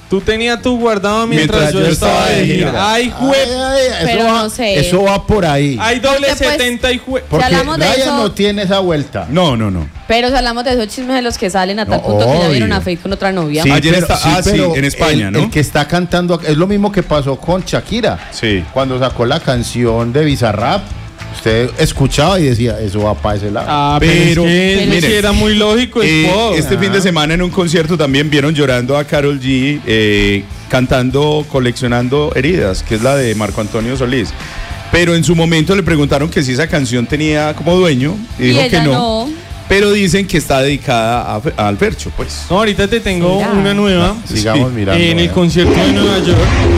Tú tenías tu guardado mientras yo estaba de gira. Ay, Pero no sé. Eso va por ahí. Hay doble Porque, pues, 70 y Porque si hablamos de Ryan eso- no tiene esa vuelta. No. Pero si hablamos de esos chismes de los que salen a tal No, punto que ya obvio. vieron a Faith con otra novia. Sí, Ayer está- sí, pero en España, ¿no? El que está cantando es lo mismo que pasó con Shakira. Sí. Cuando sacó la canción de Bizarrap, usted escuchaba y decía, eso va para ese lado. pero es que mire, sí era muy lógico. Es pop. este fin de semana en un concierto también vieron llorando a Karol G cantando Coleccionando Heridas, que es la de Marco Antonio Solís. Pero en su momento le preguntaron que si esa canción tenía como dueño y dijo ella que no. no. Pero dicen que está dedicada al Fercho, pues. No, ahorita te tengo ¿Será? una nueva. Sigamos mirando. En el concierto de Nueva York.